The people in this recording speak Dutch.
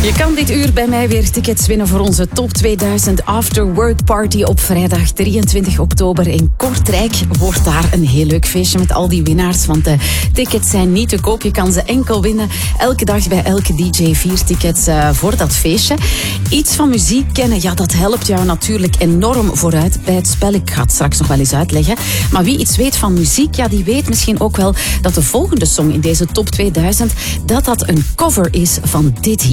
Je kan dit uur bij mij weer tickets winnen voor onze Top 2000 After Work Party op vrijdag 23 oktober in Kortrijk. Wordt daar een heel leuk feestje met al die winnaars, want de tickets zijn niet te koop. Je kan ze enkel winnen. Elke dag bij elke DJ 4 tickets voor dat feestje. Iets van muziek kennen, ja, dat helpt jou natuurlijk enorm vooruit bij het spel. Ik ga het straks nog wel eens uitleggen. Maar wie iets weet van muziek, ja, die weet misschien ook wel dat de volgende song in deze Top 2000, dat een cover is van dit hier.